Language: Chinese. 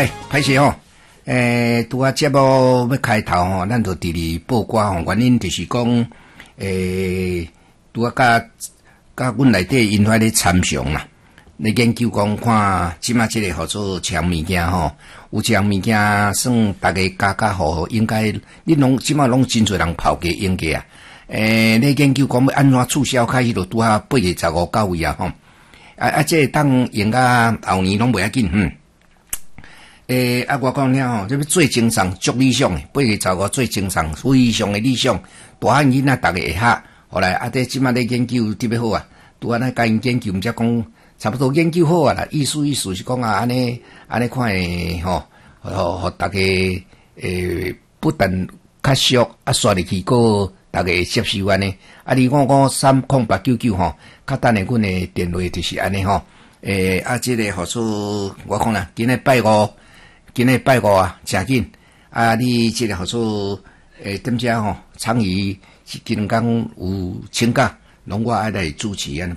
来，歹势吼，拄啊节目要开头吼，咱就伫咧报歌吼，原因就是讲，拄啊甲阮内底因遐咧参详啦，咧研究讲看即马即个号做强物件吼，有强物件算大家加好，应该你拢即马拢真侪人跑过应该啊，咧研究讲要安怎促销开始就拄啊8月15到位啊吼，这当用到后年拢袂要紧我讲了吼，这要最精神、足理想诶，8月15最精神、非常诶理想。大汉囡仔逐个会晓，后来这即马咧研究特别好啊，拄啊咱甲因研究，毋则讲差不多研究好啊啦。意思是讲啊，安尼看诶吼，互大家不但较俗啊，刷入去个大家会接受安尼。255308999吼，较等下阮诶电话就是安尼吼。即个号做我讲啦，今日拜五啊，诚紧啊！你即个号做踮遮吼，参与即2工有请假，拢我爱来主持安尼